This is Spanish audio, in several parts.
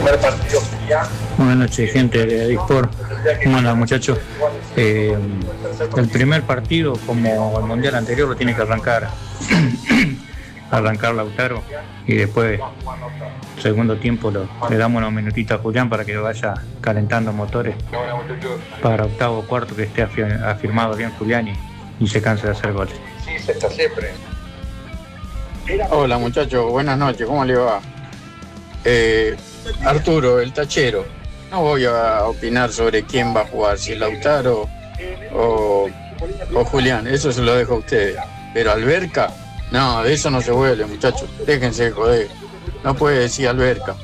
Buenas noches, gente de Disport. ¿Cómo andan, muchachos? El primer partido, como el mundial anterior, lo tiene que arrancar Lautaro, y después, segundo tiempo, le damos unos minutitos a Julián para que vaya calentando motores para octavo o cuarto, que esté afirmado bien Julián y se canse de hacer goles. Sí, se está siempre. Hola muchachos, buenas noches, ¿cómo le va? Arturo, el tachero. No voy a opinar sobre quién va a jugar, si Lautaro o Julián, eso se lo dejo a ustedes. Pero Alberca, no, de eso no se vuelve, muchachos, déjense de joder. No puede decir Alberca.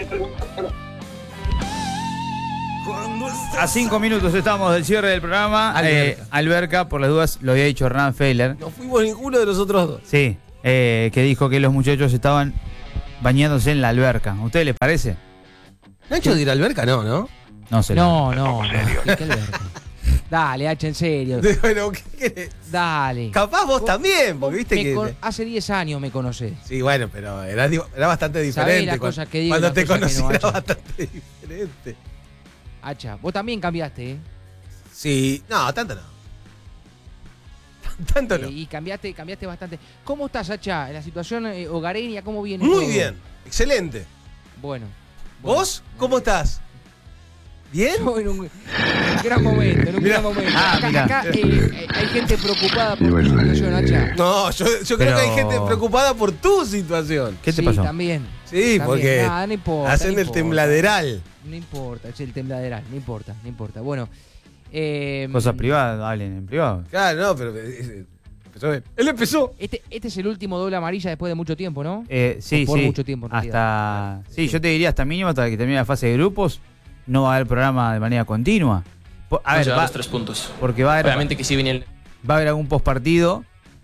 A 5 minutos estamos del cierre del programa. Alberca, por las dudas, lo había dicho Hernán Feiler. No fuimos ninguno de los otros dos. Sí, que dijo que los muchachos estaban bañándose en la alberca. ¿A ustedes les parece? Nacho de ir a alberca, no. No sé. No. ¿Qué alberca? Dale, H, en serio. Bueno, ¿qué querés? Dale. Capaz vos también, porque viste que... Hace 10 años me conocés. Sí, bueno, pero era bastante diferente. Sabés la cosa que digo, cuando la te cosa conocí que no, era Hacha. bastante diferente. Hacha, vos también cambiaste, ¿eh? Sí, no, tanto no. Tanto no. Y cambiaste bastante. ¿Cómo estás, Hacha? La situación hogareña, ¿cómo viene? Muy todo? bien, excelente. Bueno. ¿Vos? ¿Cómo estás? ¿Bien? Yo en un gran momento, gran momento. Acá hay gente preocupada por tu situación, Hacha. No, yo creo que hay gente preocupada por tu situación. ¿Qué te pasó? También. Sí, porque Nada, no importa, hacen no el importa. tembladeral. No importa, es el tembladeral, no importa. Bueno. Cosas privadas, hablen en privado. Claro, no, pero empezó bien. Él empezó. Este es el último doble amarilla después de mucho tiempo, ¿no? Sí, por sí. mucho tiempo, en realidad. Hasta. Sí, yo te diría hasta mínimo, hasta que termine la fase de grupos. No va a haber programa de manera continua. A ver, va, los 3 puntos. Porque va a haber. Obviamente que sí viene Va a haber algún postpartido.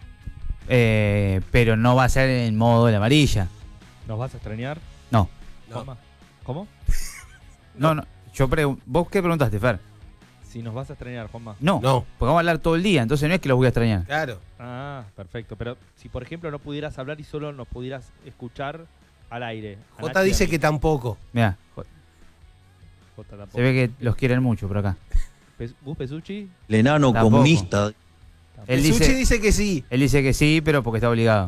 Pero no va a ser en modo de la amarilla. ¿Nos vas a extrañar? No. ¿Cómo? No. ¿Vos qué preguntaste, Fer? Si nos vas a extrañar, Juanma. No. Porque vamos a hablar todo el día, entonces no es que los voy a extrañar. Claro. Ah, perfecto. Pero si, por ejemplo, no pudieras hablar y solo nos pudieras escuchar al aire. Jota dice que tampoco. Mirá, se ve que los quieren mucho por acá. ¿Gus Pesucci? El enano Tampoco. comunista. Suchi dice que sí. Él dice que sí, pero porque está obligado.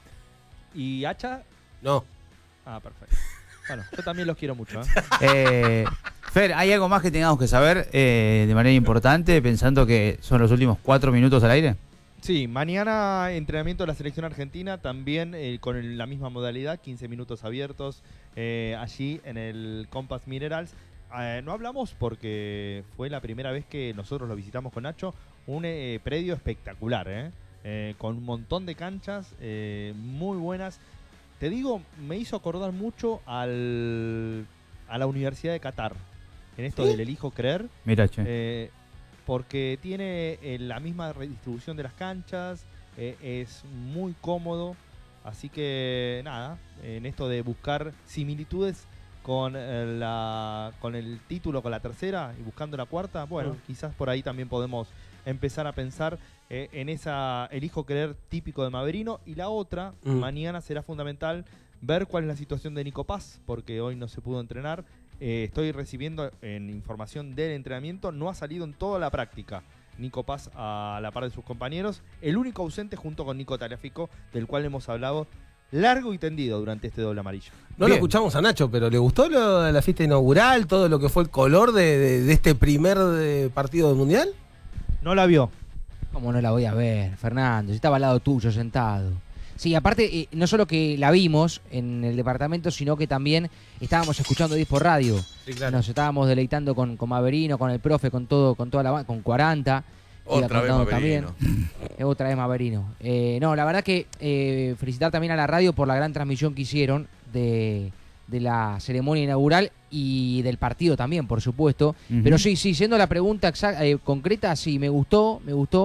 ¿Y Hacha? No. Ah, perfecto. Bueno, yo también los quiero mucho. Fer, ¿hay algo más que tengamos que saber de manera importante, pensando que son los últimos 4 minutos al aire? Sí, mañana entrenamiento de la selección argentina, también con la misma modalidad, 15 minutos abiertos allí en el Compass Minerals. No hablamos porque fue la primera vez que nosotros lo visitamos con Nacho, un predio espectacular, con un montón de canchas muy buenas. Te digo, me hizo acordar mucho a la Universidad de Qatar, en esto del elijo creer. Mira, che. Porque tiene la misma redistribución de las canchas, es muy cómodo, así que nada, en esto de buscar similitudes con el título, con la tercera y buscando la cuarta, bueno, quizás por ahí también podemos empezar a pensar en el hijo querer típico de Maverino. Y la otra, mañana será fundamental ver cuál es la situación de Nico Paz, porque hoy no se pudo entrenar. Estoy recibiendo información del entrenamiento, no ha salido en toda la práctica Nico Paz a la par de sus compañeros, el único ausente junto con Nico Tagliafico, del cual hemos hablado largo y tendido durante este doble amarillo. No lo escuchamos a Nacho, pero ¿le gustó la fiesta inaugural, todo lo que fue el color de este primer partido del Mundial? ¿No la vio? ¿Cómo no la voy a ver, Fernando? Si estaba al lado tuyo, sentado. Sí, aparte, no solo que la vimos en el departamento, sino que también estábamos escuchando Disport Radio. Sí, claro. Nos estábamos deleitando con Maverino, con el profe, con toda la banda, con 40. Otra vez Maverino. Otra vez Maverino. No, la verdad que felicitar también a la radio por la gran transmisión que hicieron de la ceremonia inaugural y del partido también, por supuesto. Pero sí, siendo la pregunta concreta, sí, me gustó.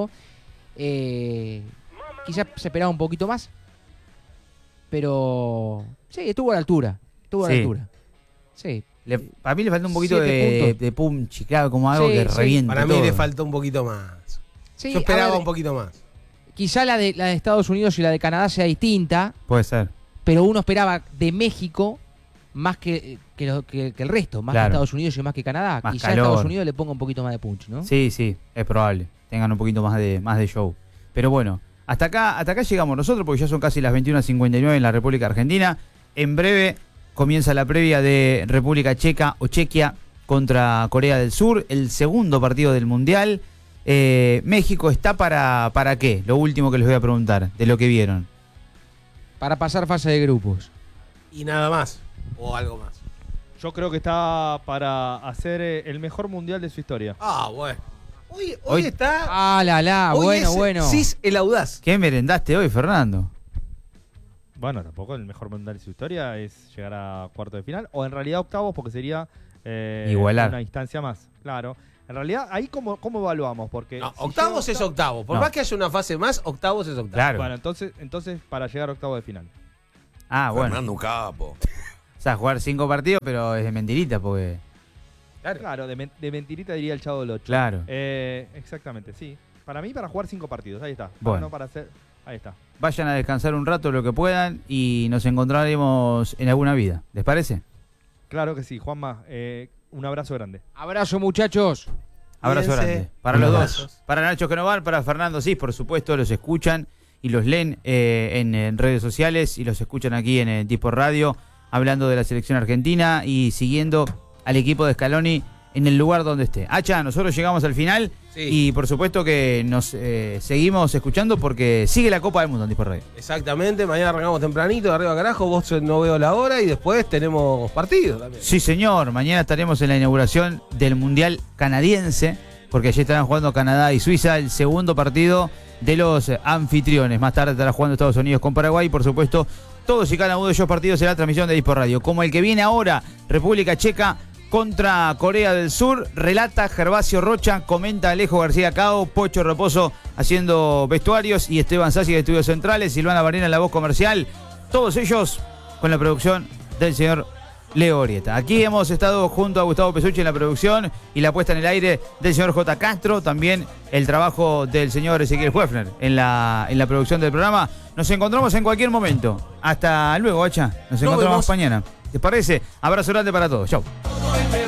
Quizás se esperaba un poquito más, pero sí, estuvo a la altura. Sí. Para mí le falta un poquito de punch, claro, como algo que revienta. Para mí todo. le faltó un poquito más. Sí, yo esperaba un poquito más. Quizá la de Estados Unidos y la de Canadá sea distinta. Puede ser. Pero uno esperaba de México más que el resto, más Claro. que Estados Unidos y más que Canadá. Más Quizá a calor. Estados Unidos le ponga un poquito más de punch, ¿no? Sí, es probable. Tengan un poquito más de show. Pero bueno, hasta acá llegamos nosotros porque ya son casi las 21:59 en la República Argentina. En breve comienza la previa de República Checa o Chequia contra Corea del Sur, el segundo partido del Mundial. México está para ¿qué? Lo último que les voy a preguntar, de lo que vieron. Para pasar fase de grupos. Y nada más. O algo más. Yo creo que está para hacer el mejor mundial de su historia. Ah, bueno. Hoy está. Hoy es bueno. Cis el audaz. ¿Qué merendaste hoy, Fernando? Bueno, tampoco el mejor mundial de su historia es llegar a cuartos de final, o en realidad octavos, porque sería igualar una instancia más. Claro. En realidad, ahí cómo evaluamos, porque No, si octavos llega es octavo. Por No. más que haya una fase más, octavos es octavo. Claro. Bueno, entonces para llegar a octavos de final. Ah, bueno. Fernando, un capo. O sea, jugar 5 partidos, pero es de mentirita porque... Claro, de mentirita diría el Chavo del 8. Claro. Exactamente, sí. Para mí, para jugar 5 partidos, ahí está. Bueno. No para hacer. Ahí está. Vayan a descansar un rato lo que puedan y nos encontraremos en alguna vida. ¿Les parece? Claro que sí, Juanma. Un abrazo grande. Abrazo, muchachos. Abrazo Cuídense. grande. Para los Abrazos. dos. Para Nacho Genovar, para Fernando Cis, por supuesto, los escuchan y los leen en redes sociales y los escuchan aquí en Tipo Radio, hablando de la selección argentina y siguiendo al equipo de Scaloni en el lugar donde esté. Hacha, nosotros llegamos al final y por supuesto que nos seguimos escuchando porque sigue la Copa del Mundo en Tipo Radio. Exactamente, mañana arrancamos tempranito, de arriba carajo, vos no veo la hora y después tenemos partido también. Sí, señor. Mañana estaremos en la inauguración del Mundial Canadiense, porque allí estarán jugando Canadá y Suiza, el segundo partido de los anfitriones. Más tarde estará jugando Estados Unidos con Paraguay, y por supuesto, todos y cada uno de ellos partidos será transmisión de Dispo Radio. Como el que viene ahora, República Checa contra Corea del Sur, relata Gervasio Rocha, comenta Alejo García Cao, Pocho Reposo haciendo vestuarios y Esteban Sassi de Estudios Centrales, Silvana Varela en la voz comercial, todos ellos con la producción del señor Leo Orieta. Aquí hemos estado junto a Gustavo Pesucci en la producción y la puesta en el aire del señor J. Castro, también el trabajo del señor Ezequiel Huefner en la producción del programa. Nos encontramos en cualquier momento. Hasta luego, Hacha. Nos encontramos mañana. ¿Les parece? Abrazo grande para todos. Chau.